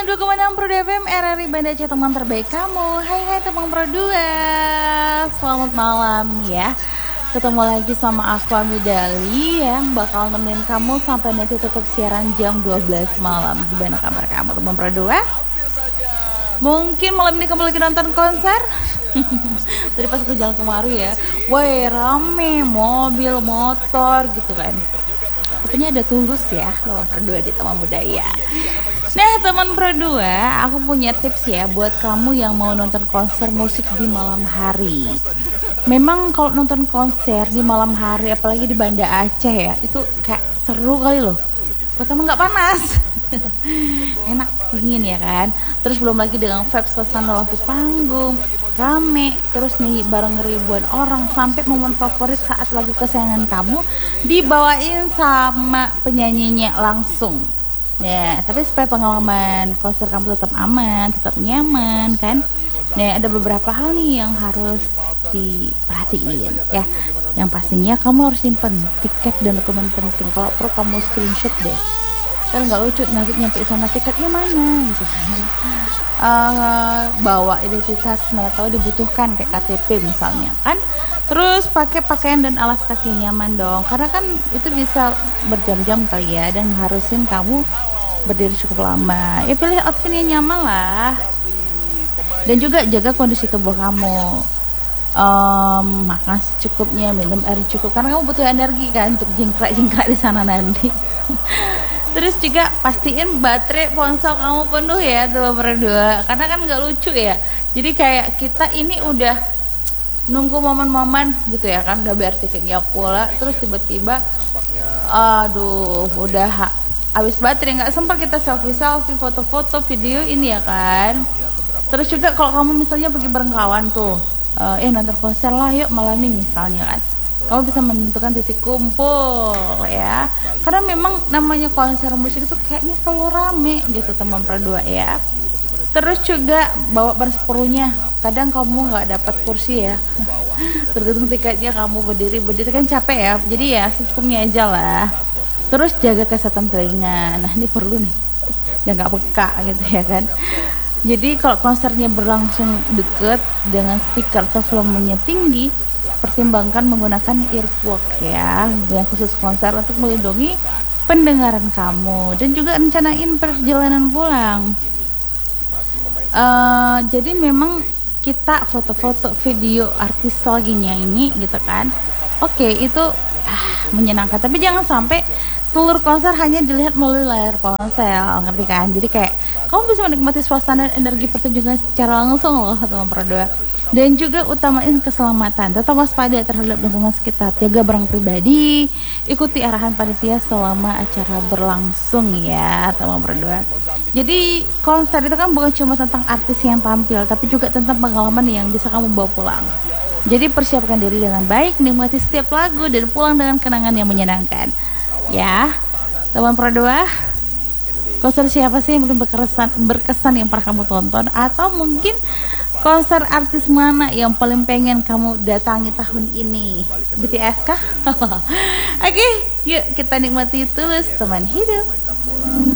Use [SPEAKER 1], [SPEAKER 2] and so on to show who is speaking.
[SPEAKER 1] 102,6 Pro FM RRI Banda Aceh, teman terbaik kamu. Hai teman Pro 2, selamat malam ya. Ketemu lagi sama aku Amidali yang bakal nemenin kamu sampai nanti tutup siaran jam 12 malam. Gimana kabar kamu teman Pro 2? Mungkin malam ini kamu lagi nonton konser? Tadi pas aku jalan kemari ya, wah rame mobil, motor gitu kan. Rupanya ada Tulus ya, teman Pro 2 di Taman Budaya. Nah teman Pro 2, aku punya tips ya buat kamu yang mau nonton konser musik di malam hari. Memang kalau nonton konser di malam hari, apalagi di Banda Aceh ya, itu kayak seru kali loh. Pertama nggak panas, enak dingin ya kan. Terus belum lagi dengan vibes suasana lampu panggung, rame, terus nih bareng ribuan orang, sampai momen favorit saat lagu kesayangan kamu dibawain sama penyanyinya langsung. Ya, tapi supaya pengalaman konser kamu tetap aman, tetap nyaman kan. Nah, ada beberapa hal nih yang harus diperhatiin ya. Yang pastinya kamu harus simpen tiket dan dokumen penting. Kalau perlu kamu screenshot deh. Kan nggak lucu nanti nyampe sama tiketnya mana gitu kan. Bawa identitas, mana tahu dibutuhkan kayak KTP misalnya kan. Terus pakai pakaian dan alas kaki yang nyaman dong, karena kan itu bisa berjam-jam kali ya, dan harusin kamu berdiri cukup lama. Ya pilih outfit yang nyaman lah. Dan juga jaga kondisi tubuh kamu. Makan secukupnya, minum air cukup, karena kamu butuh energi kan untuk jingkrak-jingkrak di sana nanti. Terus juga pastiin baterai ponsel kamu penuh ya teman berdua, karena kan nggak lucu ya. Jadi kayak kita ini udah nunggu momen-momen gitu ya kan, udah bayar tiketnya pula, terus tiba-tiba aduh udah habis baterai, nggak sempat kita selfie, foto-foto, video ini ya kan. Terus juga kalau kamu misalnya pergi bareng kawan tuh, nonton konser lah yuk malam ini misalnya kan, kamu bisa menentukan titik kumpul ya, karena memang namanya konser musik itu kayaknya selalu rame gitu teman Pro 2 ya. Terus juga bawa berseperuhnya, kadang kamu nggak dapat kursi ya, tergantung tiketnya, kamu berdiri kan capek ya, jadi ya secukupnya aja lah. Terus jaga kesehatan telinga, nah ini perlu nih, ya nggak peka gitu ya kan. Jadi kalau konsernya berlangsung deket dengan speaker atau volumenya tinggi, pertimbangkan menggunakan earplug ya, yang khusus konser untuk melindungi pendengaran kamu. Dan juga rencanain perjalanan pulang. Jadi memang kita foto-foto, video artis lagi nyanyi gitu kan, oke itu menyenangkan, tapi jangan sampai seluruh konser hanya dilihat melalui layar ponsel, ngerti kan? Jadi kayak kamu bisa menikmati suasana dan energi pertunjukan secara langsung loh teman Pro 2. Dan juga utamain keselamatan, tetap waspada terhadap lingkungan sekitar, jaga barang pribadi, ikuti arahan panitia selama acara berlangsung ya teman Pro 2. Jadi konser itu kan bukan cuma tentang artis yang tampil, tapi juga tentang pengalaman yang bisa kamu bawa pulang. Jadi persiapkan diri dengan baik, nikmati setiap lagu, dan pulang dengan kenangan yang menyenangkan ya teman Pro 2. Konser siapa sih yang paling berkesan yang pernah kamu tonton, atau mungkin konser artis mana yang paling pengen kamu datangi tahun ini? BTS kah? Oke, yuk kita nikmati Tulus teman hidup.